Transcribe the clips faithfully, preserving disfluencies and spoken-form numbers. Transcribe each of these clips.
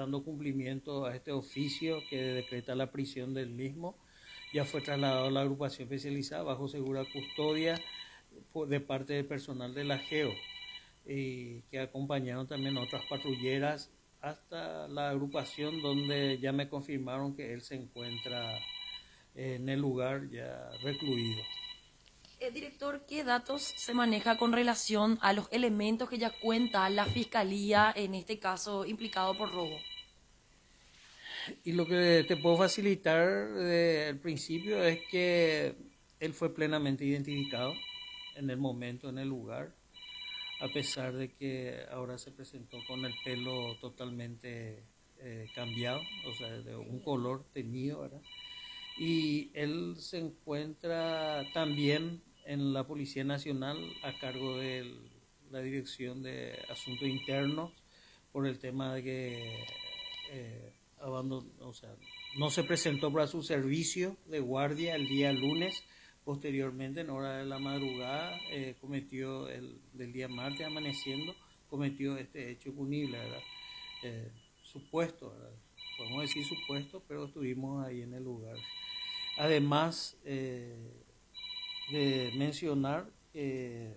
dando cumplimiento a este oficio que decreta la prisión del mismo. Ya fue trasladado a la agrupación especializada bajo segura custodia de parte del personal de la GEO, y que acompañaron también otras patrulleras hasta la agrupación, donde ya me confirmaron que él se encuentra en el lugar ya recluido. Eh, director, ¿qué datos se maneja con relación a los elementos que ya cuenta la Fiscalía, en este caso implicado por robo? Y lo que te puedo facilitar desde el principio es que él fue plenamente identificado en el momento, en el lugar, a pesar de que ahora se presentó con el pelo totalmente eh, cambiado, o sea, de un color teñido, ¿verdad? Y él se encuentra también en la Policía Nacional a cargo de la Dirección de Asuntos Internos por el tema de que eh, abandonó, o sea, no se presentó para su servicio de guardia el día lunes. Posteriormente, en hora de la madrugada, eh, cometió el del día martes amaneciendo, cometió este hecho punible, ¿verdad? Eh, supuesto, ¿verdad? Podemos decir supuesto, pero estuvimos ahí en el lugar. Además eh, de mencionar que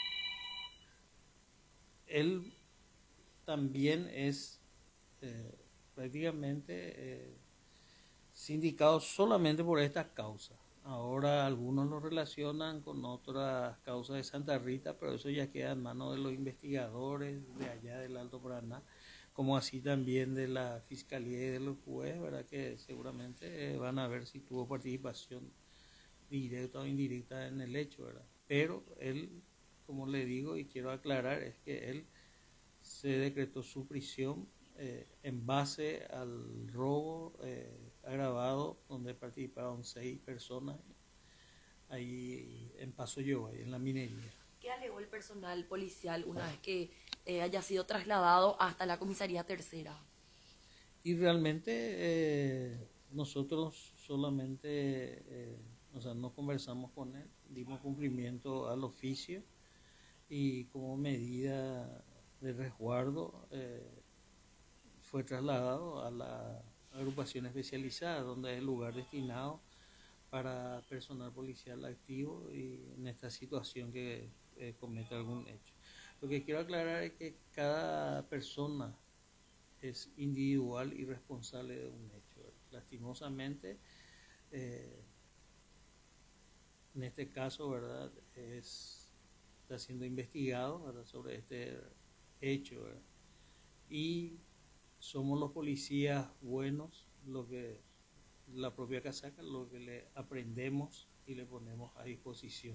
él también es eh, prácticamente eh, sindicado solamente por esta causa. Ahora algunos lo relacionan con otras causas de Santa Rita, pero eso ya queda en manos de los investigadores de allá del Alto Paraná, como así también de la Fiscalía y de los jueces, ¿verdad? Que seguramente van a ver si tuvo participación directa o indirecta en el hecho, ¿verdad? Pero él, como le digo y quiero aclarar, es que él se decretó su prisión eh, en base al robo eh, agravado, donde participaron seis personas ahí en Paso Yobay, en la minería. ¿Qué alegó el personal policial una vez que eh, haya sido trasladado hasta la comisaría tercera? Y realmente eh, nosotros solamente, eh, o sea, no conversamos con él, dimos cumplimiento al oficio y como medida de resguardo eh, fue trasladado a la agrupación especializada, donde es el lugar destinado para personal policial activo y en esta situación que eh, cometa algún hecho. Lo que quiero aclarar es que cada persona es individual y responsable de un hecho. Lastimosamente, eh, en este caso, ¿verdad? Es, está siendo investigado, ¿verdad?, sobre este hecho, ¿verdad? Y somos los policías buenos, lo que la propia casaca, lo que le aprendemos y le ponemos a disposición.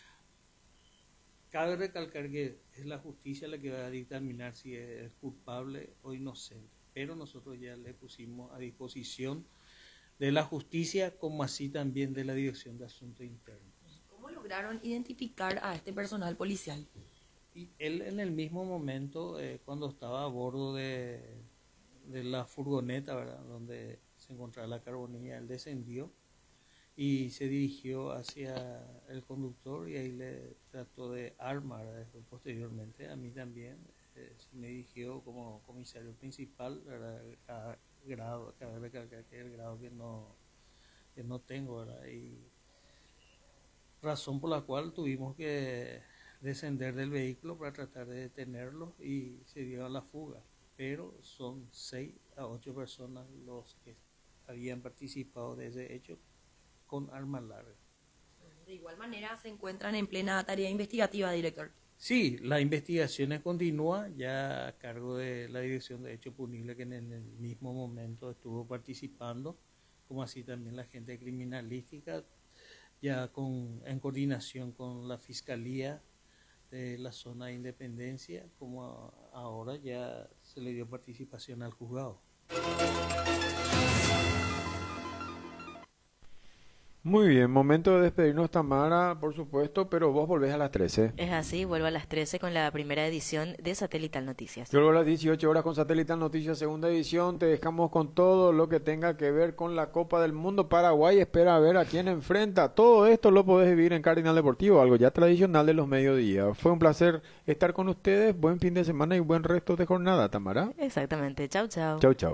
Cabe recalcar que es la justicia la que va a dictaminar si es culpable o inocente, pero nosotros ya le pusimos a disposición de la justicia, como así también de la Dirección de Asuntos Internos. ¿Cómo lograron identificar a este personal policial? Y él en el mismo momento, eh, cuando estaba a bordo de, de la furgoneta, ¿verdad?, donde se encontraba la carbonilla, él descendió y se dirigió hacia el conductor y ahí le trató de armar. Después, posteriormente a mí también eh, se me dirigió como comisario principal, ¿verdad?, a grado, cabe recalcar que es el grado que no, que no tengo, ¿verdad?, y razón por la cual tuvimos que descender del vehículo para tratar de detenerlo y se dio a la fuga, pero son seis a ocho personas los que habían participado de ese hecho con arma larga. De igual manera se encuentran en plena tarea investigativa, director. Sí, la investigación continúa ya a cargo de la Dirección de Hechos Punibles, que en el mismo momento estuvo participando, como así también la gente criminalística, ya con, en coordinación con la Fiscalía de la zona de Independencia, como ahora ya se le dio participación al juzgado. Muy bien, momento de despedirnos, Tamara, por supuesto, pero vos volvés a las trece. Es así, vuelvo a las trece con la primera edición de Satelital Noticias. Yo vuelvo a las dieciocho horas con Satelital Noticias, segunda edición. Te dejamos con todo lo que tenga que ver con la Copa del Mundo. Paraguay espera a ver a quién enfrenta. Todo esto lo podés vivir en Cardinal Deportivo, algo ya tradicional de los mediodías. Fue un placer estar con ustedes. Buen fin de semana y buen resto de jornada, Tamara. Exactamente. Chau, chau. Chau, chau.